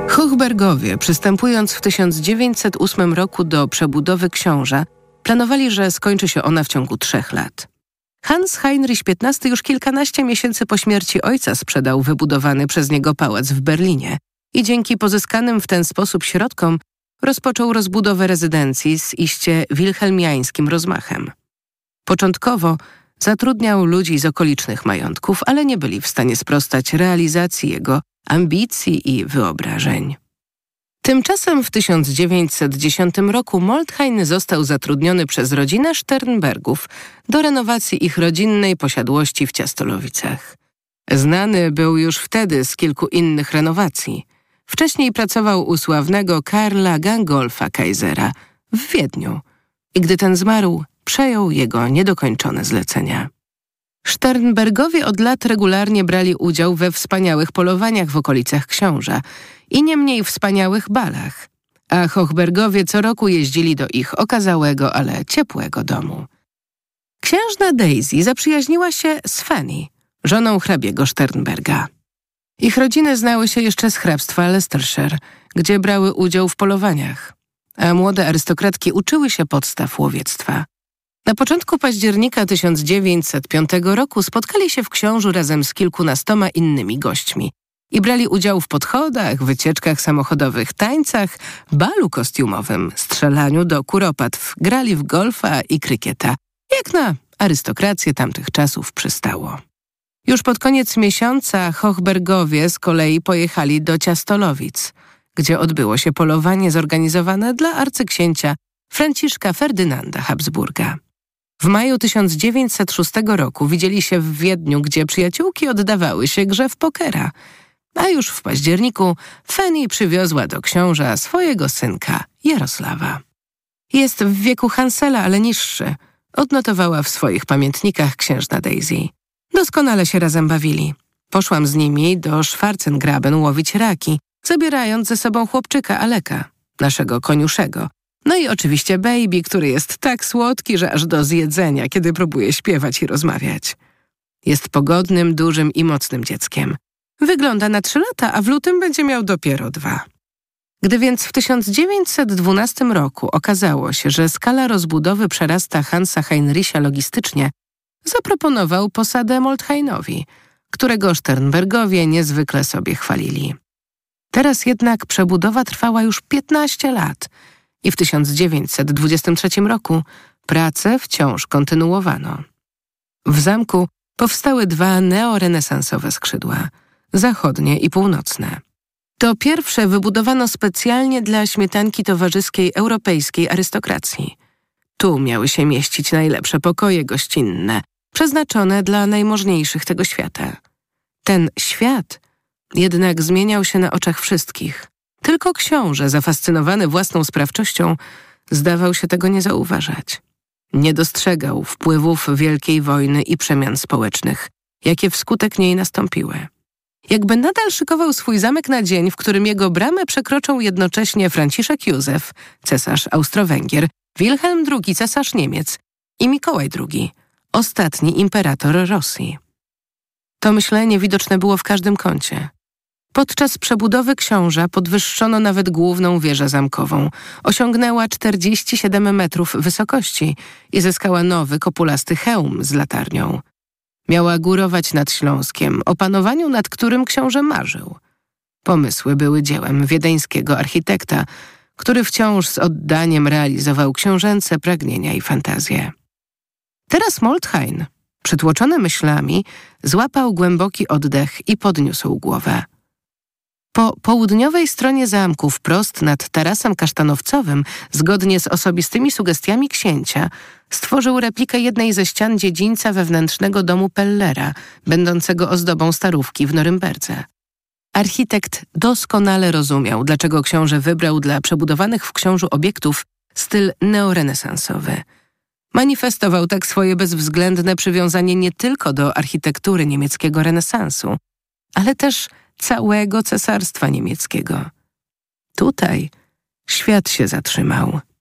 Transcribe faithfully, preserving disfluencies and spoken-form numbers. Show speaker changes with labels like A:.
A: Hochbergowie, przystępując w tysiąc dziewięćset ósmym roku do przebudowy książa, planowali, że skończy się ona w ciągu trzech lat. Hans Heinrich piętnasty już kilkanaście miesięcy po śmierci ojca sprzedał wybudowany przez niego pałac w Berlinie i dzięki pozyskanym w ten sposób środkom rozpoczął rozbudowę rezydencji z iście wilhelmiańskim rozmachem. Początkowo zatrudniał ludzi z okolicznych majątków, ale nie byli w stanie sprostać realizacji jego ambicji i wyobrażeń. Tymczasem w tysiąc dziewięćset dziesiątym roku Molthain został zatrudniony przez rodzinę Sternbergów do renowacji ich rodzinnej posiadłości w Ciastolowicach. Znany był już wtedy z kilku innych renowacji. Wcześniej pracował u sławnego Karla Gangolfa Kaisera w Wiedniu i gdy ten zmarł, przejął jego niedokończone zlecenia. Sternbergowie od lat regularnie brali udział we wspaniałych polowaniach w okolicach Książa i nie mniej wspaniałych balach, a Hochbergowie co roku jeździli do ich okazałego, ale ciepłego domu. Księżna Daisy zaprzyjaźniła się z Fanny, żoną hrabiego Sternberga. Ich rodziny znały się jeszcze z hrabstwa Leicestershire, gdzie brały udział w polowaniach, a młode arystokratki uczyły się podstaw łowiectwa. Na początku października tysiąc dziewięćset piątego roku spotkali się w Książu razem z kilkunastoma innymi gośćmi i brali udział w podchodach, wycieczkach samochodowych, tańcach, balu kostiumowym, strzelaniu do kuropatw, grali w golfa i krykieta, jak na arystokrację tamtych czasów przystało. Już pod koniec miesiąca Hochbergowie z kolei pojechali do Ciastolowic, gdzie odbyło się polowanie zorganizowane dla arcyksięcia Franciszka Ferdynanda Habsburga. W maju tysiąc dziewięćset szóstego roku widzieli się w Wiedniu, gdzie przyjaciółki oddawały się grze w pokera, a już w październiku Fanny przywiozła do Książa swojego synka Jarosława. Jest w wieku Hansela, ale niższy, odnotowała w swoich pamiętnikach księżna Daisy. Doskonale się razem bawili. Poszłam z nimi do Schwarzengraben łowić raki, zabierając ze sobą chłopczyka Aleka, naszego koniuszego. No i oczywiście Baby, który jest tak słodki, że aż do zjedzenia, kiedy próbuje śpiewać i rozmawiać. Jest pogodnym, dużym i mocnym dzieckiem. Wygląda na trzy lata, a w lutym będzie miał dopiero dwa. Gdy więc w tysiąc dziewięćset dwunastym roku okazało się, że skala rozbudowy przerasta Hansa Heinricha logistycznie, zaproponował posadę Molthainowi, którego Sternbergowie niezwykle sobie chwalili. Teraz jednak przebudowa trwała już piętnaście lat i w tysiąc dziewięćset dwudziestym trzecim roku prace wciąż kontynuowano. W zamku powstały dwa neorenesansowe skrzydła, zachodnie i północne. To pierwsze wybudowano specjalnie dla śmietanki towarzyskiej europejskiej arystokracji. Tu miały się mieścić najlepsze pokoje gościnne, przeznaczone dla najmożniejszych tego świata. Ten świat jednak zmieniał się na oczach wszystkich. Tylko książę, zafascynowany własną sprawczością, zdawał się tego nie zauważać. Nie dostrzegał wpływów Wielkiej Wojny i przemian społecznych, jakie wskutek niej nastąpiły. Jakby nadal szykował swój zamek na dzień, w którym jego bramę przekroczą jednocześnie Franciszek Józef, cesarz Austro-Węgier, Wilhelm drugi, cesarz Niemiec i Mikołaj drugi, ostatni imperator Rosji. To myślenie widoczne było w każdym kącie. Podczas przebudowy książa podwyższono nawet główną wieżę zamkową. Osiągnęła czterdzieści siedem metrów wysokości i zyskała nowy kopulasty hełm z latarnią. Miała górować nad Śląskiem, o panowaniu nad którym książę marzył. Pomysły były dziełem wiedeńskiego architekta, który wciąż z oddaniem realizował książęce pragnienia i fantazje. Teraz Molthain, przytłoczony myślami, złapał głęboki oddech i podniósł głowę. Po południowej stronie zamku, wprost nad tarasem kasztanowcowym, zgodnie z osobistymi sugestiami księcia, stworzył replikę jednej ze ścian dziedzińca wewnętrznego domu Pellera, będącego ozdobą starówki w Norymberdze. Architekt doskonale rozumiał, dlaczego książę wybrał dla przebudowanych w Książu obiektów styl neorenesansowy. Manifestował tak swoje bezwzględne przywiązanie nie tylko do architektury niemieckiego renesansu, ale też całego cesarstwa niemieckiego. Tutaj świat się zatrzymał.